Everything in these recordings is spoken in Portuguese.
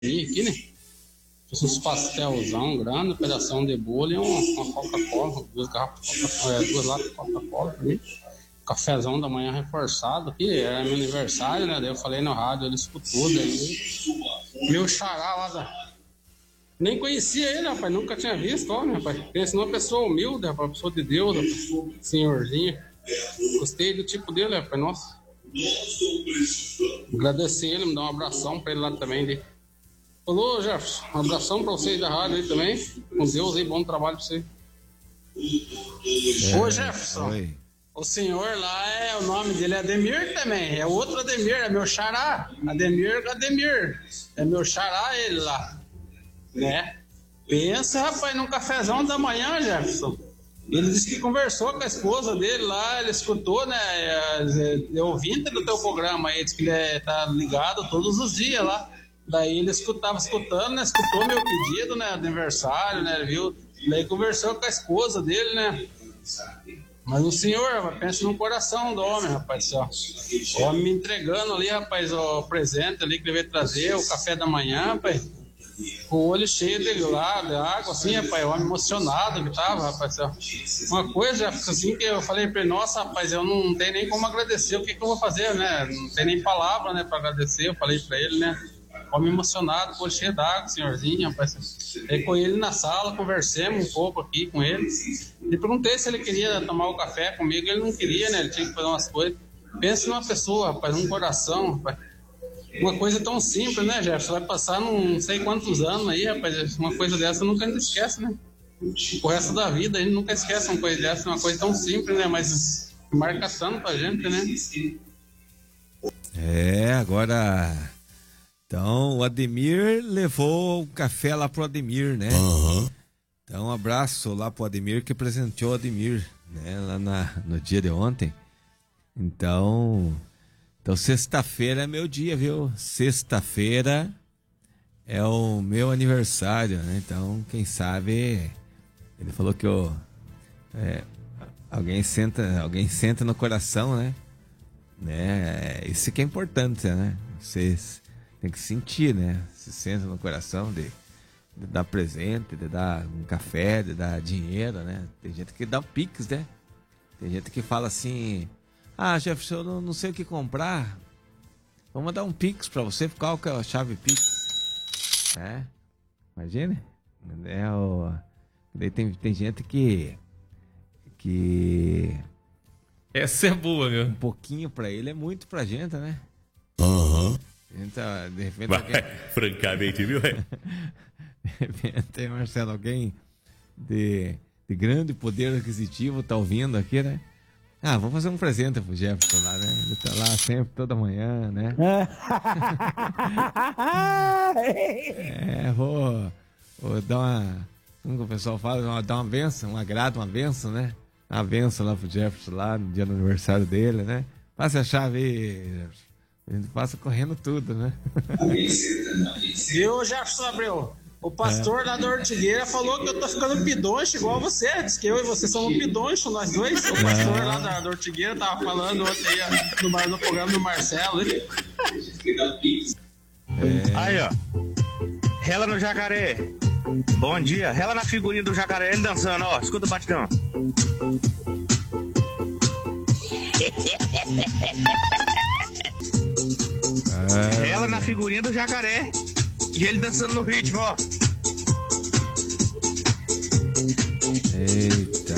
aqui, né? Fiz uns pastelzão grande, um pedação de bolo e uma Coca-Cola, duas garrafas de Coca-Cola, duas latas de Coca-Cola pra mim. Cafezão da manhã reforçado aqui, era meu aniversário, né? Daí eu falei no rádio, ele escutou, daí meu xará lá nem conhecia ele, rapaz, nunca tinha visto, homem, rapaz. Pensa numa pessoa humilde, rapaz, uma pessoa de Deus, rapaz, senhorzinho. Gostei do tipo dele, rapaz, nossa. Agradecer ele, me dar um abração pra ele lá também. De... Falou, Jefferson, um abração pra vocês da rádio aí também. Com Deus aí, bom trabalho pra você. Ô, Jefferson. Oi. O senhor lá, o nome dele é Ademir também. É outro Ademir, é meu xará. Ademir. É meu xará ele lá. Né? Pensa, rapaz, num cafezão da manhã, Jefferson. Ele disse que conversou com a esposa dele lá, ele escutou, né? É ouvinte do teu programa aí, disse que ele tá ligado todos os dias lá. Daí ele escutando, né? Escutou meu pedido, né? De aniversário, né? Viu? Daí conversou com a esposa dele, né? Mas o senhor, pensa no coração do homem, rapaz, ó. O homem me entregando ali, rapaz, o presente ali que ele veio trazer, o café da manhã, rapaz. Com o olho cheio de água, assim, rapaz, o homem emocionado que tava, rapaz, ó. Uma coisa, assim, que eu falei pra ele, nossa, rapaz, eu não tenho nem como agradecer, o que eu vou fazer, né? Não tem nem palavra, né, pra agradecer, eu falei pra ele, né? Homem emocionado, com o olho cheio d'água, senhorzinho, rapaz. Aí com ele na sala, conversemos um pouco aqui com ele. E perguntei se ele queria tomar o café comigo, ele não queria, né? Ele tinha que fazer umas coisas. Pensa numa pessoa, rapaz, num coração, rapaz. Uma coisa tão simples, né, Jefferson? Vai passar não sei quantos anos aí, rapaz. Uma coisa dessa nunca esquece, né? O resto da vida a gente nunca esquece uma coisa dessa, uma coisa tão simples, né? Mas marca tanto pra gente, né? Agora. Então, o Ademir levou o café lá pro Ademir, né? Uhum. Então, um abraço lá pro Ademir, que presenteou o Ademir, né? Lá no dia de ontem. Então, sexta-feira é meu dia, viu? Sexta-feira é o meu aniversário, né? Então, quem sabe, ele falou que alguém senta no coração, né? Isso que é importante, né? Vocês tem que sentir, né? Se senta no coração de dar presente, de dar um café, de dar dinheiro, né? Tem gente que dá pix, né? Tem gente que fala assim, Jefferson, eu não sei o que comprar. Vou mandar um pix pra você, qual que é a chave pix? Imagine. Daí tem gente que essa é boa, meu. Um pouquinho pra ele é muito pra gente, né? Aham. Então, de repente Francamente, viu? De repente, Marcelo, alguém de grande poder aquisitivo tá ouvindo aqui, né? Vou fazer um presente pro Jefferson lá, né? Ele tá lá sempre, toda manhã, né? Vou dar uma... Como que o pessoal fala? Dar uma benção, um agrado, uma benção, né? Uma benção lá pro Jefferson lá, no dia do aniversário dele, né? Passa a chave aí, Jefferson. A gente passa correndo tudo, né? Viu, Jefferson Abreu? O pastor lá da Ortigueira falou que eu tô ficando pidoncho igual você. Diz que eu e você somos pidoncho, nós dois. O pastor lá da Ortigueira tava falando ontem aí no programa do Marcelo. Aí, ó. Rela no jacaré. Bom dia. Rela na figurinha do jacaré, ele dançando, ó. Escuta o batidão. Ela na figurinha do jacaré e ele dançando no ritmo, ó. Eita.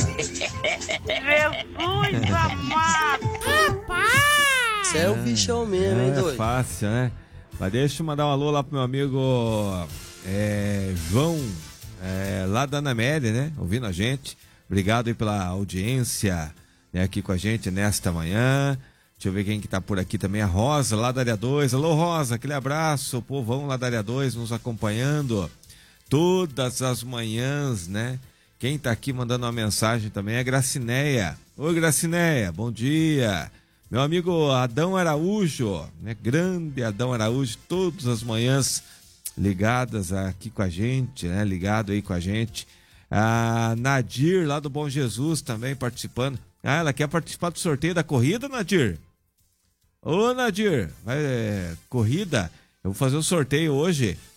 Jesus amado. Rapaz. Você é o bichão mesmo, hein, doido? É fácil, né? Mas deixa eu mandar um alô lá pro meu amigo João, lá da Anamélia, né? Ouvindo a gente. Obrigado aí pela audiência, né, aqui com a gente nesta manhã. Deixa eu ver quem que tá por aqui também, a Rosa, lá da área 2. Alô, Rosa, aquele abraço, o povão lá da área 2 nos acompanhando todas as manhãs, né? Quem tá aqui mandando uma mensagem também é a Gracineia. Oi, Gracineia, bom dia. Meu amigo Adão Araújo, né? Grande Adão Araújo, todas as manhãs ligadas aqui com a gente, né? Ligado aí com a gente. A Nadir, lá do Bom Jesus, também participando. Ela quer participar do sorteio da corrida, Nadir? Ô, Nadir, corrida, eu vou fazer o sorteio hoje